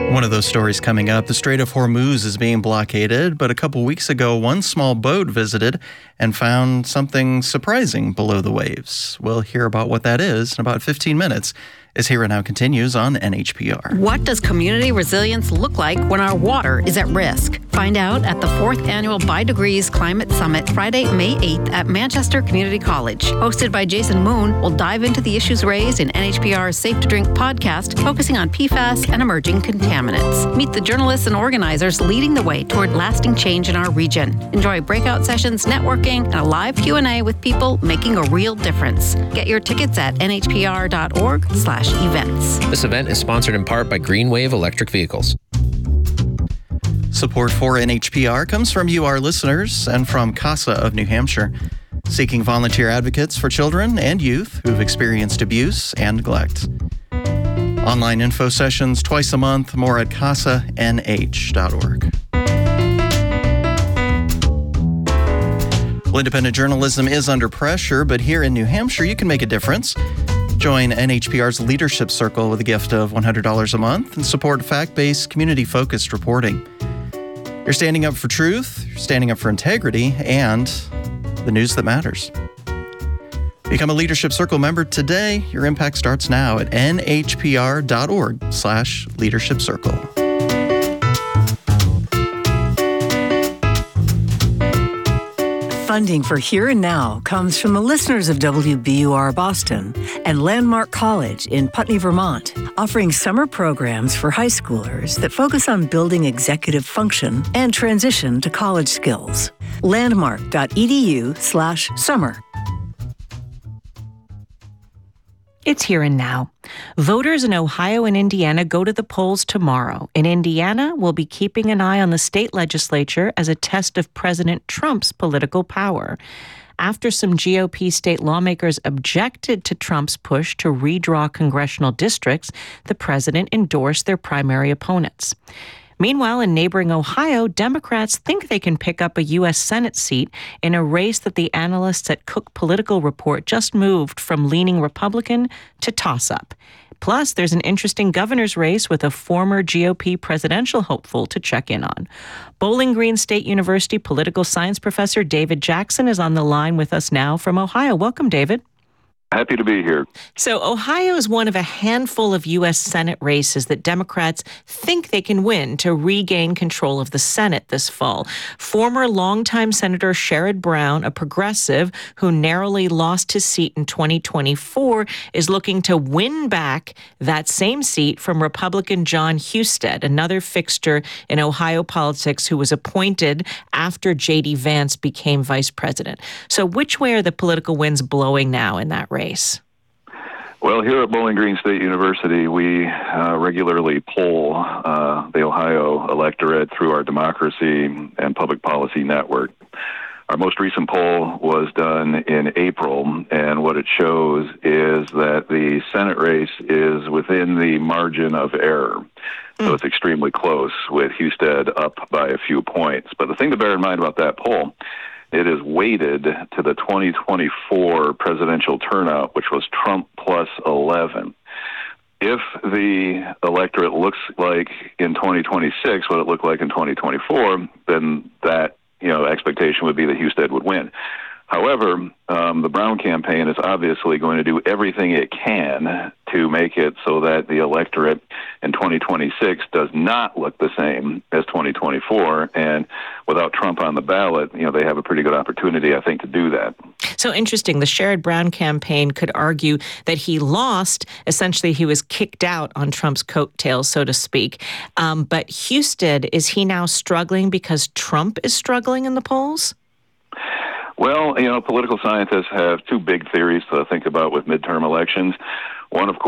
One of those stories coming up, the Strait of Hormuz is being blockaded, but a couple weeks ago, one small boat visited and found something surprising below the waves. We'll hear about what that is in about 15 minutes. As Here and Now continues on NHPR. What does community resilience look like when our water is at risk? Find out at the 4th Annual By Degrees Climate Summit, Friday, May 8th at Manchester Community College. Hosted by Jason Moon, we'll dive into the issues raised in NHPR's Safe to Drink podcast, focusing on PFAS and emerging contaminants. Meet the journalists and organizers leading the way toward lasting change in our region. Enjoy breakout sessions, networking, and a live Q&A with people making a real difference. Get your tickets at nhpr.org/events. This event is sponsored in part by GreenWave Electric Vehicles. Support for NHPR comes from you, our listeners, and from CASA of New Hampshire, seeking volunteer advocates for children and youth who've experienced abuse and neglect. Online info sessions twice a month, more at casanh.org. Well, independent journalism is under pressure, but here in New Hampshire, you can make a difference. Join NHPR's Leadership Circle with a gift of $100 a month and support fact-based, community-focused reporting. You're standing up for truth, you're standing up for integrity, and the news that matters. Become a Leadership Circle member today. Your impact starts now at nhpr.org/leadership circle. Funding for Here and Now comes from the listeners of WBUR Boston and Landmark College in Putney, Vermont, offering summer programs for high schoolers that focus on building executive function and transition to college skills. Landmark.edu/summer. It's Here and Now. Voters in Ohio and Indiana go to the polls tomorrow. In Indiana, we'll be keeping an eye on the state legislature as a test of President Trump's political power. After some GOP state lawmakers objected to Trump's push to redraw congressional districts, the president endorsed their primary opponents. Meanwhile, in neighboring Ohio, Democrats think they can pick up a U.S. Senate seat in a race that the analysts at Cook Political Report just moved from leaning Republican to toss-up. Plus, there's an interesting governor's race with a former GOP presidential hopeful to check in on. Bowling Green State University political science professor David Jackson is on the line with us now from Ohio. Welcome, David. Happy to be here. So Ohio is one of a handful of U.S. Senate races that Democrats think they can win to regain control of the Senate this fall. Former longtime Senator Sherrod Brown, a progressive who narrowly lost his seat in 2024, is looking to win back that same seat from Republican Jon Husted, another fixture in Ohio politics who was appointed after J.D. Vance became vice president. So which way are the political winds blowing now in that race? Well, here at Bowling Green State University, we regularly poll the Ohio electorate through our Democracy and Public Policy Network. Our most recent poll was done in April, and what it shows is that the Senate race is within the margin of error. So it's extremely close, with Husted up by a few points. But the thing to bear in mind about that poll, it is weighted to the 2024 presidential turnout, which was Trump plus 11. If the electorate looks like in 2026 what it looked like in 2024, then that expectation would be that Husted would win. However, the Brown campaign is obviously going to do everything it can to make it so that the electorate in 2026 does not look the same as 2024. And without Trump on the ballot, they have a pretty good opportunity, I think, to do that. So interesting. The Sherrod Brown campaign could argue that he lost. Essentially, he was kicked out on Trump's coattails, so to speak. But Husted, is he now struggling because Trump is struggling in the polls? Well, political scientists have two big theories to think about with midterm elections. One, of course,